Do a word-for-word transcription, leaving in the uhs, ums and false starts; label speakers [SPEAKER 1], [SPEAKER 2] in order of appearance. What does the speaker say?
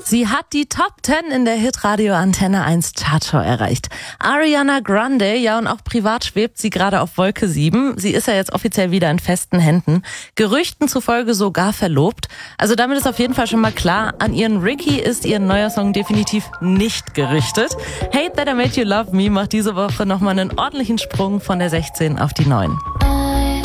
[SPEAKER 1] Sie hat die Top zehn in der Hitradio Antenne eins Chartshow erreicht. Ariana Grande, ja, und auch privat schwebt sie gerade auf Wolke sieben. Sie ist ja jetzt offiziell wieder in festen Händen. Gerüchten zufolge sogar verlobt. Also damit ist auf jeden Fall schon mal klar, an ihren Ricky ist ihr neuer Song definitiv nicht gerichtet. Hate That I Made You Love Me macht diese Woche nochmal einen ordentlichen Sprung von der sechzehn auf die neun.